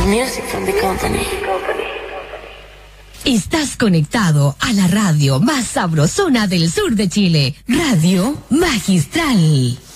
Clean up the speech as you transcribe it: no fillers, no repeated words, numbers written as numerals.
music from the company. Estás conectado a la radio más sabrosona del sur de Chile, Radio Magistral.